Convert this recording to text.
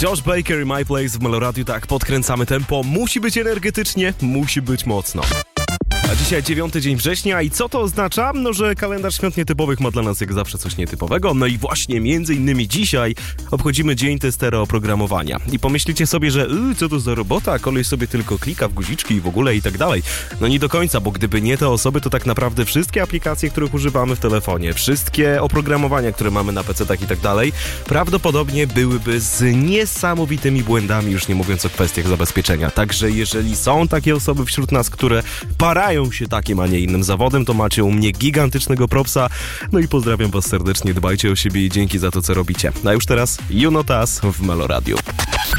Josh Baker i My Place w Meloradiu, tak, podkręcamy tempo. Musi być energetycznie, musi być mocno. A dzisiaj 9 dzień września i co to oznacza? No, że kalendarz świąt nietypowych ma dla nas jak zawsze coś nietypowego. No i właśnie między innymi dzisiaj obchodzimy Dzień Testera Oprogramowania. I pomyślicie sobie, że co to za robota, koleś sobie tylko klika w guziczki i w ogóle i tak dalej. No nie do końca, bo gdyby nie te osoby, to tak naprawdę wszystkie aplikacje, których używamy w telefonie, wszystkie oprogramowania, które mamy na PC-tach i tak dalej, prawdopodobnie byłyby z niesamowitymi błędami, już nie mówiąc o kwestiach zabezpieczenia. Także jeżeli są takie osoby wśród nas, które parają się takim, a nie innym zawodem, to macie u mnie gigantycznego propsa. No i pozdrawiam was serdecznie, dbajcie o siebie i dzięki za to, co robicie. A już teraz You Not Us w Meloradiu.